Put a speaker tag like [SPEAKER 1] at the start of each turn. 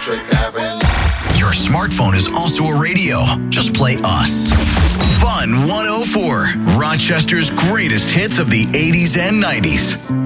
[SPEAKER 1] Electric Avenue.
[SPEAKER 2] Your smartphone is also a radio. Just play us. Fun 104, Rochester's greatest hits of the 80s and 90s.